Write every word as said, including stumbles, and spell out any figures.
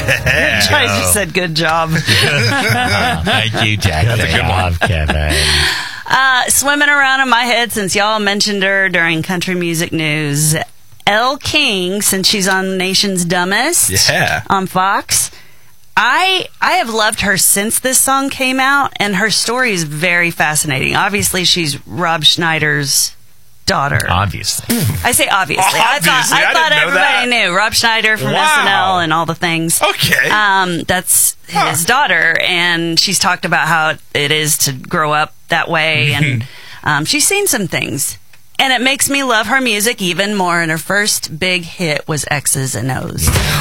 I just said good job. Thank you, Jack. That's a good one, Kevin. Uh, swimming around in my head since y'all mentioned her during country music news. Elle King, since she's on Nation's Dumbest Yeah. on Fox. I I have loved her since this song came out, and her story is very fascinating. Obviously, she's Rob Schneider's daughter. Obviously. I say obviously. Obviously, I thought I I thought didn't know everybody that. knew Rob Schneider from Wow. S N L and all the things. Okay. Um, that's his Huh. daughter, and she's talked about how it is to grow up that way, and um, she's seen some things. And it makes me love her music even more, and her first big hit was X's and O's.